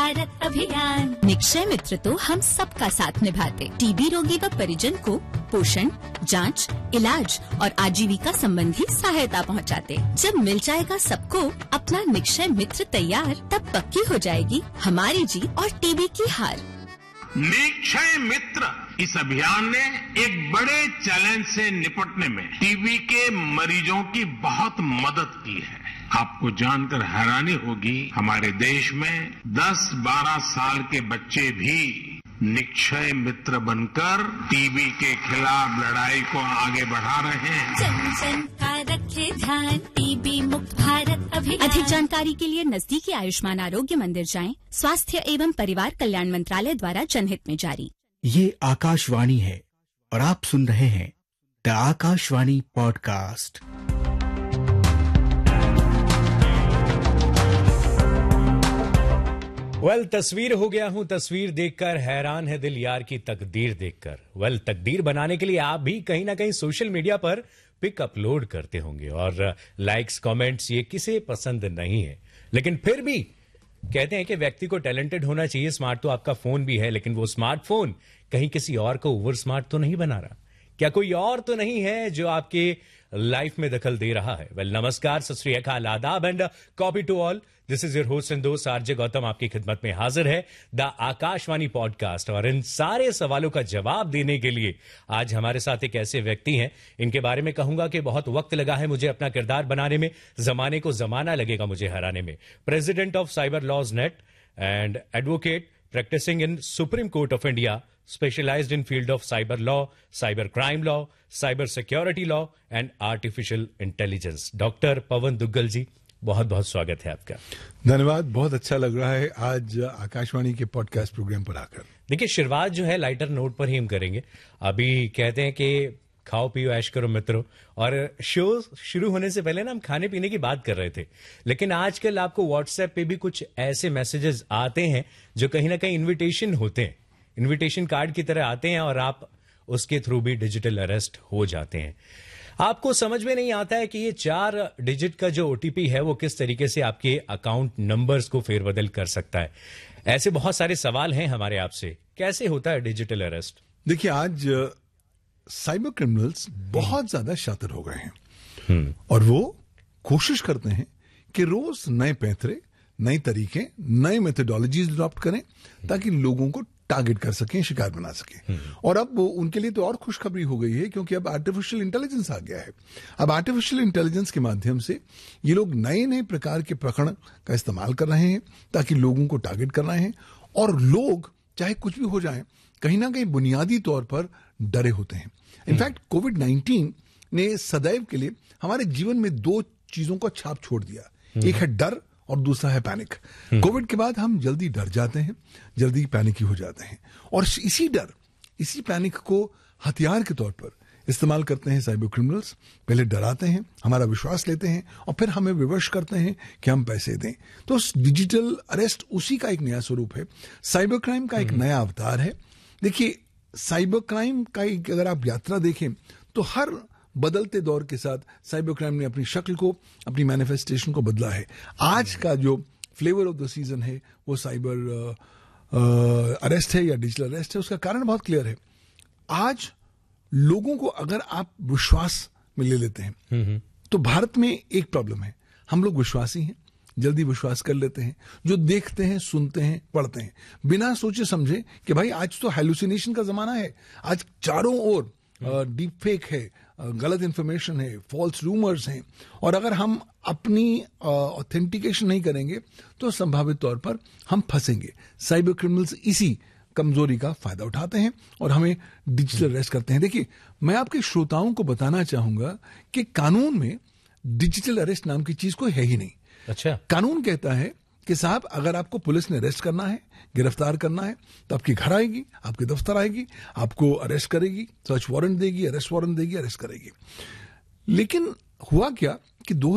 भारत अभियान। निक्षय मित्र तो हम सबका साथ निभाते, टीबी रोगी व परिजन को पोषण, जांच, इलाज और आजीविका संबंधी सहायता पहुंचाते। जब मिल जाएगा सबको अपना निक्षय मित्र तैयार, तब पक्की हो जाएगी हमारी जीत और टीबी की हार। निक्षय मित्र इस अभियान ने एक बड़े चैलेंज से निपटने में टीबी के मरीजों की बहुत मदद की है। आपको जानकर हैरानी होगी, हमारे देश में 10-12 साल के बच्चे भी निक्षय मित्र बनकर टीबी के खिलाफ लड़ाई को आगे बढ़ा रहे हैं। जन जन का रखे ध्यान, टीबी मुक्त भारत अभियान। अधिक जानकारी के लिए नजदीकी आयुष्मान आरोग्य मंदिर जाएं। स्वास्थ्य एवं परिवार कल्याण मंत्रालय द्वारा जनहित में जारी। ये आकाशवाणी है और आप सुन रहे हैं द आकाशवाणी पॉडकास्ट। तस्वीर हो गया हूं, तस्वीर देखकर हैरान है दिल यार की तकदीर देखकर। तकदीर बनाने के लिए आप भी कहीं ना कहीं सोशल मीडिया पर पिक अपलोड करते होंगे और लाइक्स कमेंट्स ये किसे पसंद नहीं है, लेकिन फिर भी कहते हैं कि व्यक्ति को टैलेंटेड होना चाहिए। स्मार्ट तो आपका फोन भी है, लेकिन वो स्मार्टफोन कहीं किसी और को ओवर स्मार्ट तो नहीं बना रहा? क्या कोई और तो नहीं है जो आपके लाइफ में दखल दे रहा है? नमस्कार, सत श्री अकाल, आदाब and copy to all. This is your host and दोस्त आरजे गौतम आपकी खिदमत में हाजिर है द आकाशवाणी पॉडकास्ट। और इन सारे सवालों का जवाब देने के लिए आज हमारे साथ एक ऐसे व्यक्ति हैं, इनके बारे में कहूंगा कि बहुत वक्त लगा है मुझे अपना किरदार बनाने में, जमाने को जमाना लगेगा मुझे हराने में। President of cyber laws net and advocate practicing in Supreme Court of India, specialized in field of cyber law, cyber crime law, cyber security law and artificial intelligence. Doctor पवन दुग्गल जी, बहुत बहुत स्वागत है आपका। धन्यवाद, बहुत अच्छा लग रहा है आज आकाशवाणी के पॉडकास्ट प्रोग्राम पर आकर। देखिए, शुरुआत जो है लाइटर नोट पर ही हम करेंगे। अभी कहते हैं कि खाओ पियो ऐश करो मित्रों, और शो शुरू होने से पहले ना हम खाने पीने की बात कर रहे थे, लेकिन आजकल आपको व्हाट्सएप पे भी कुछ ऐसे मैसेजेस आते हैं जो कहीं ना कहीं इनविटेशन होते हैं, इनविटेशन कार्ड की तरह आते हैं और आप उसके थ्रू भी डिजिटल अरेस्ट हो जाते हैं। आपको समझ में नहीं आता है कि ये 4 डिजिट का जो ओटीपी है वो किस तरीके से आपके अकाउंट नंबर्स को फेरबदल कर सकता है। ऐसे बहुत सारे सवाल हैं हमारे आपसे, कैसे होता है डिजिटल अरेस्ट? देखिए, आज साइबर क्रिमिनल्स बहुत ज्यादा शातिर हो गए हैं और वो कोशिश करते हैं कि रोज नए पैंतरे, नए तरीके, नए मेथोडोलॉजीज अडॉप्ट करें ताकि लोगों को टारगेट कर सकें, शिकार बना सकें। और अब उनके लिए तो और खुशखबरी हो गई है, क्योंकि अब आर्टिफिशियल इंटेलिजेंस आ गया है। अब आर्टिफिशियल इंटेलिजेंस के माध्यम से ये लोग नए नए प्रकार के प्रकरण का इस्तेमाल कर रहे हैं ताकि लोगों को टारगेट कर रहे हैं। और लोग चाहे कुछ भी हो जाए, कहीं ना कहीं बुनियादी तौर पर डरे होते हैं। इनफैक्ट कोविड-19 ने सदैव के लिए हमारे जीवन में 2 चीजों का छाप छोड़ दिया। एक है डर और दूसरा है पैनिक। कोविड के बाद हम जल्दी डर जाते हैं, जल्दी पैनिकी हो जाते हैं, और इसी डर, इसी पैनिक को हथियार के तौर पर इस्तेमाल करते हैं साइबर क्रिमिनल्स। पहले डराते हैं, हमारा विश्वास लेते हैं और फिर हमें विवश करते हैं कि हम पैसे दें। तो डिजिटल अरेस्ट उसी का एक नया स्वरूप है, साइबर क्राइम का एक नया अवतार है। देखिए, साइबर क्राइम का अगर आप यात्रा देखें तो हर बदलते दौर के साथ साइबर क्राइम ने अपनी शक्ल को, अपनी मैनिफेस्टेशन को बदला है। आज का जो फ्लेवर ऑफ द सीजन है वो साइबर अरेस्ट है या डिजिटल अरेस्ट है। उसका कारण बहुत क्लियर है। आज लोगों को अगर आप विश्वास में ले लेते हैं तो भारत में एक प्रॉब्लम है, हम लोग विश्वासी हैं, जल्दी विश्वास कर लेते हैं। जो देखते हैं, सुनते हैं, पढ़ते हैं, बिना सोचे समझे कि भाई आज तो हैलुसिनेशन का जमाना है, आज चारों ओर डीप फेक है, गलत इंफॉर्मेशन है, फॉल्स रूमर्स हैं, और अगर हम अपनी ऑथेंटिकेशन नहीं करेंगे तो संभावित तौर पर हम फंसेंगे। साइबर क्रिमिनल्स इसी कमजोरी का फायदा उठाते हैं और हमें डिजिटल अरेस्ट करते हैं। देखिए, मैं आपके श्रोताओं को बताना चाहूंगा कि कानून में डिजिटल अरेस्ट नाम की चीज कोई है ही नहीं। अच्छा, कानून कहता है कि साहब, अगर आपको पुलिस ने अरेस्ट करना है, गिरफ्तार करना है, तो आपके घर आएगी, आपके दफ्तर आएगी, आपको अरेस्ट करेगी, सर्च वारंट देगी, अरेस्ट वारंट देगी, अरेस्ट करेगी। लेकिन हुआ क्या कि